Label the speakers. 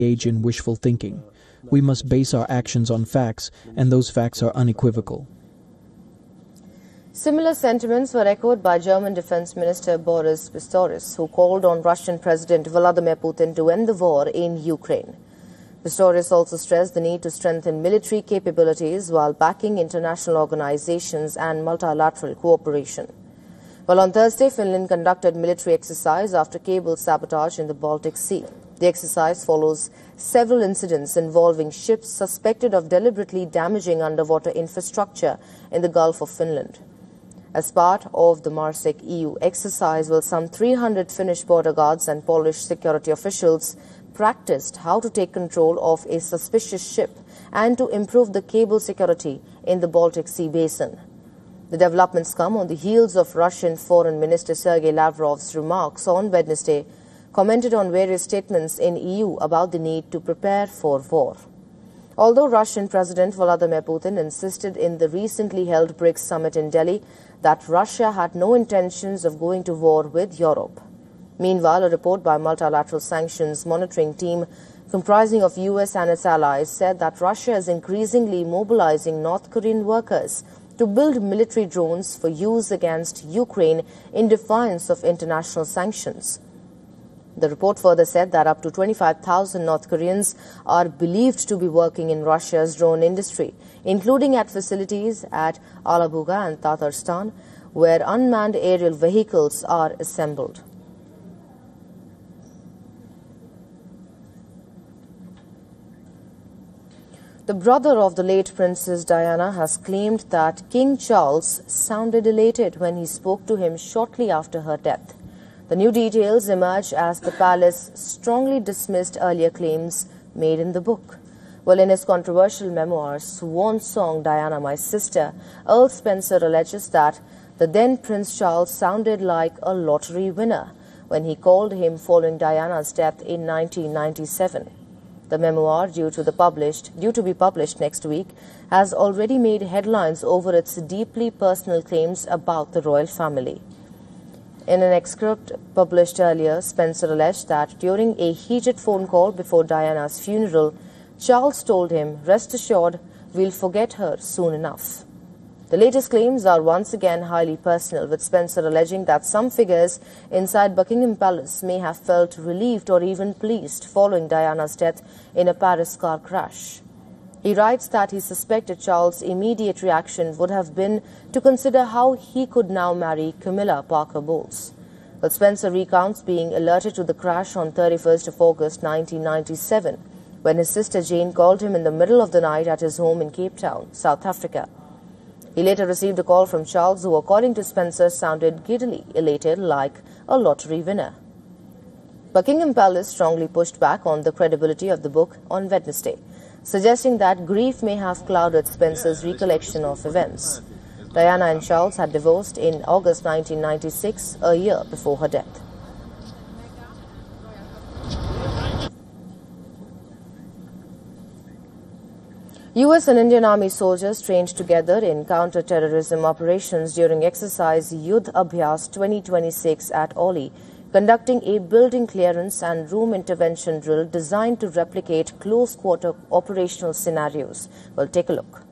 Speaker 1: engage in wishful thinking. We must base our actions on facts, and those facts are unequivocal.
Speaker 2: Similar sentiments were echoed by German Defense Minister Boris Pistorius, who called on Russian President Vladimir Putin to end the war in Ukraine. Pistorius also stressed the need to strengthen military capabilities while backing international organizations and multilateral cooperation. Well, on Thursday, Finland conducted military exercise after cable sabotage in the Baltic Sea. The exercise follows several incidents involving ships suspected of deliberately damaging underwater infrastructure in the Gulf of Finland. As part of the MARSEC EU exercise, some 300 Finnish border guards and Polish security officials practiced how to take control of a suspicious ship and to improve the cable security in the Baltic Sea basin. The developments come on the heels of Russian Foreign Minister Sergei Lavrov's remarks on Wednesday, commented on various statements in EU about the need to prepare for war. Although Russian President Vladimir Putin insisted in the recently held BRICS summit in Delhi that Russia had no intentions of going to war with Europe. Meanwhile, a report by Multilateral Sanctions Monitoring Team comprising of US and its allies said that Russia is increasingly mobilizing North Korean workers to build military drones for use against Ukraine in defiance of international sanctions. The report further said that up to 25,000 North Koreans are believed to be working in Russia's drone industry, including at facilities at Alabuga and Tatarstan, where unmanned aerial vehicles are assembled. The brother of the late Princess Diana has claimed that King Charles sounded elated when he spoke to him shortly after her death. The new details emerge as the palace strongly dismissed earlier claims made in the book. Well, in his controversial memoir, Swan Song, Diana, My Sister, Earl Spencer alleges that the then Prince Charles sounded like a lottery winner when he called him following Diana's death in 1997. The memoir, due to be published next week, has already made headlines over its deeply personal claims about the royal family. In an excerpt published earlier, Spencer alleged that during a heated phone call before Diana's funeral, Charles told him, "Rest assured, we'll forget her soon enough." The latest claims are once again highly personal, with Spencer alleging that some figures inside Buckingham Palace may have felt relieved or even pleased following Diana's death in a Paris car crash. He writes that he suspected Charles' immediate reaction would have been to consider how he could now marry Camilla Parker Bowles. But Spencer recounts being alerted to the crash on 31st of August 1997, when his sister Jane called him in the middle of the night at his home in Cape Town, South Africa. He later received a call from Charles, who, according to Spencer, sounded giddily elated like a lottery winner. Buckingham Palace strongly pushed back on the credibility of the book on Wednesday, suggesting that grief may have clouded Spencer's recollection of events. Diana and Charles had divorced in August 1996, a year before her death. US and Indian Army soldiers trained together in counter-terrorism operations during exercise Yudh Abhyas 2026 at Oli, conducting a building clearance and room intervention drill designed to replicate close-quarter operational scenarios. Well, take a look.